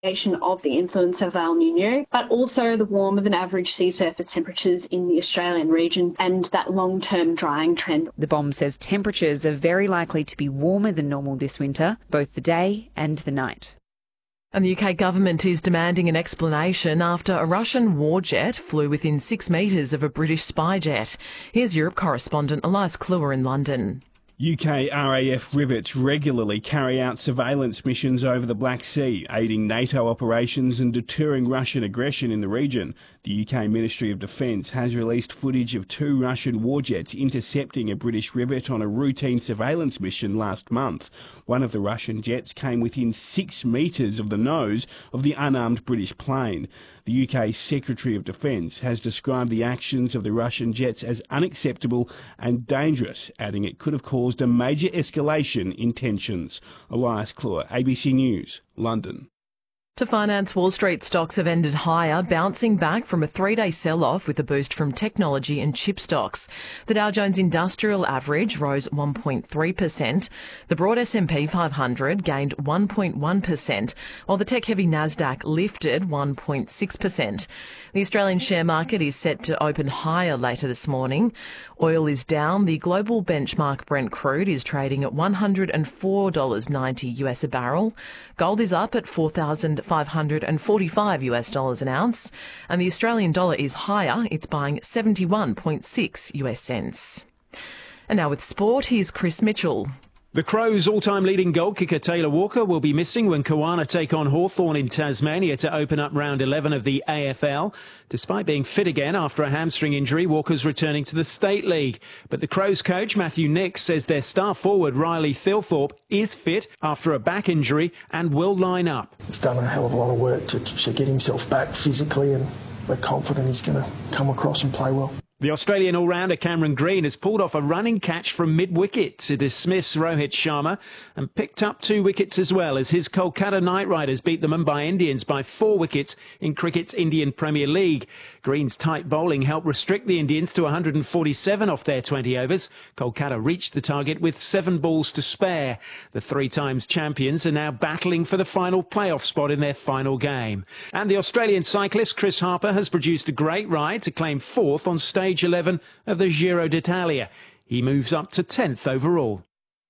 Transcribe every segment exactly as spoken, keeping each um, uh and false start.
of the influence of El Niño, but also the warmer than average sea surface temperatures in the Australian region and that long-term drying trend. The B O M says temperatures are very likely to be warmer than normal this winter, both the day and the night. And the U K government is demanding an explanation after a Russian war jet flew within six metres of a British spy jet. Here's Europe correspondent Elias Kluwer in London. U K R A F rivets regularly carry out surveillance missions over the Black Sea, aiding NATO operations and deterring Russian aggression in the region. The U K Ministry of Defence has released footage of two Russian war jets intercepting a British rivet on a routine surveillance mission last month. One of the Russian jets came within six metres of the nose of the unarmed British plane. The U K Secretary of Defence has described the actions of the Russian jets as unacceptable and dangerous, adding it could have caused a major escalation in tensions. Elias Kluwer, A B C News, London. To finance, Wall Street stocks have ended higher, bouncing back from a three-day sell-off with a boost from technology and chip stocks. The Dow Jones Industrial Average rose one point three percent. The broad S and P five hundred gained one point one percent, while the tech-heavy Nasdaq lifted one point six percent. The Australian share market is set to open higher later this morning. Oil is down. The global benchmark Brent crude is trading at one hundred four dollars ninety US a barrel. Gold is up at four thousand five hundred forty-five US dollars an ounce, and the Australian dollar is higher. It's buying seventy-one point six US cents. And now with sport, here's Chris Mitchell. The Crows' all-time leading goal kicker Taylor Walker will be missing when Kawana take on Hawthorn in Tasmania to open up round eleven of the A F L. Despite being fit again after a hamstring injury, Walker's returning to the State League. But the Crows coach Matthew Nix says their star forward Riley Thilthorpe is fit after a back injury and will line up. He's done a hell of a lot of work to, to get himself back physically, and we're confident he's going to come across and play well. The Australian all-rounder Cameron Green has pulled off a running catch from mid-wicket to dismiss Rohit Sharma and picked up two wickets as well as his Kolkata Knight Riders beat the Mumbai Indians by four wickets in cricket's Indian Premier League. Green's tight bowling helped restrict the Indians to one hundred forty-seven off their twenty overs. Kolkata reached the target with seven balls to spare. The three times champions are now battling for the final playoff spot in their final game. And the Australian cyclist Chris Harper has produced a great ride to claim fourth on stage eleven of the Giro d'Italia. He moves up to tenth overall.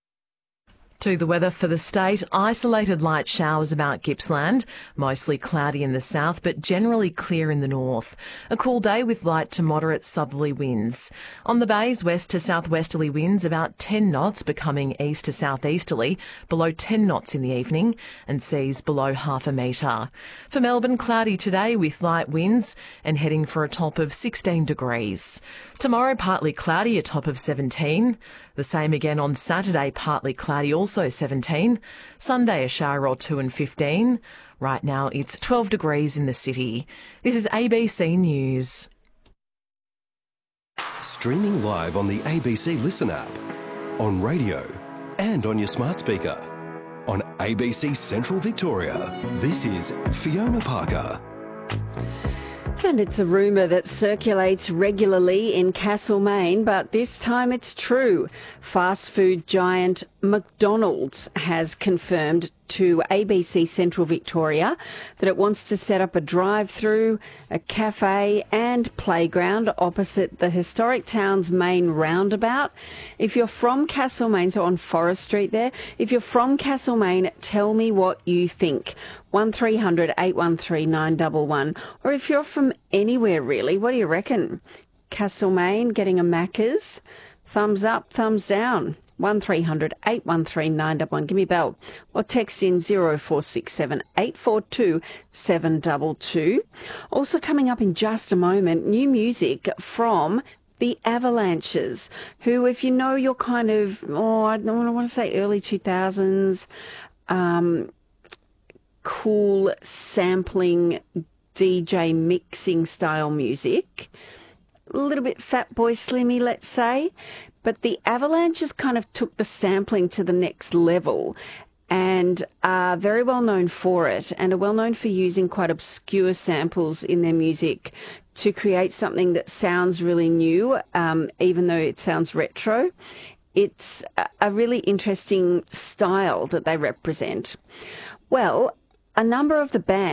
To the weather for the state, isolated light showers about Gippsland, mostly cloudy in the south but generally clear in the north. A cool day with light to moderate southerly winds. On the bays, west to southwesterly winds about ten knots, becoming east to southeasterly, below ten knots in the evening, and seas below half a metre. For Melbourne, cloudy today with light winds and heading for a top of sixteen degrees. Tomorrow, partly cloudy, a top of seventeen. The same again on Saturday, partly cloudy, also seventeen. Sunday, a shower or two and fifteen. Right now, it's twelve degrees in the city. This is A B C News. Streaming live on the A B C Listen app, on radio and on your smart speaker. On A B C Central Victoria, this is Fiona Parker. And it's a rumour that circulates regularly in Castlemaine, but this time it's true. Fast food giant McDonald's has confirmed to A B C Central Victoria that it wants to set up a drive-through, a cafe and playground opposite the historic town's main roundabout. If you're from Castlemaine, so on Forest Street there, if you're from Castlemaine, tell me what you think. one three hundred eight one three nine one one. Or if you're from anywhere really, what do you reckon? Castlemaine getting a Macca's? Thumbs up, thumbs down. one three hundred eight one three nine one one. Give me a bell. Or text in zero four six seven eight four two seven two two. Also coming up in just a moment, new music from the Avalanches, who, if you know you're kind of, oh, I don't want to say early two thousands, um, cool sampling D J mixing style music, a little bit Fatboy Slimmy, let's say, but the Avalanches kind of took the sampling to the next level and are very well known for it, and are well known for using quite obscure samples in their music to create something that sounds really new, um, even though it sounds retro. It's a really interesting style that they represent. Well, a number of the band